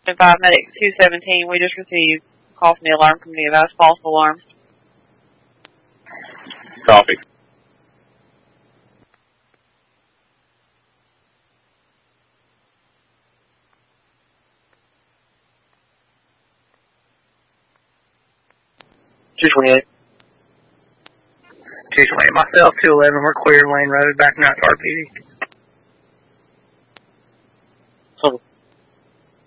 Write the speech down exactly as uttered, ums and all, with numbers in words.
five Medic two seventeen, we just received a call from the alarm company about a false alarm. Copy. two twenty-eight. two twenty-eight, myself, two eleven, we're clear Lane Road, backing out to R P D.